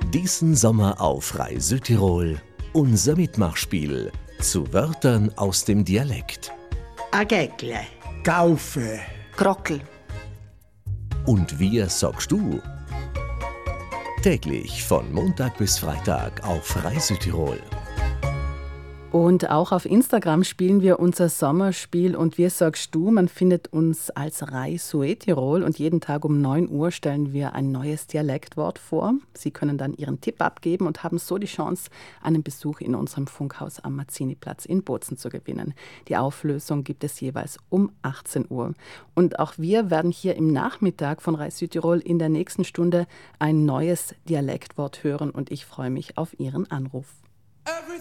Diesen Sommer auf Reis Südtirol unser Mitmachspiel zu Wörtern aus dem Dialekt. Agäckle, Gaufe, Grockel. Und wie sagst du? Täglich von Montag bis Freitag auf Reis Südtirol. Und auch auf Instagram spielen wir unser Sommerspiel und wie sagst du, man findet uns als Reis Südtirol und jeden Tag um 9 Uhr stellen wir ein neues Dialektwort vor. Sie können dann Ihren Tipp abgeben und haben so die Chance, einen Besuch in unserem Funkhaus am Mazziniplatz in Bozen zu gewinnen. Die Auflösung gibt es jeweils um 18 Uhr. Und auch wir werden hier im Nachmittag von Reis Südtirol in der nächsten Stunde ein neues Dialektwort hören und ich freue mich auf Ihren Anruf.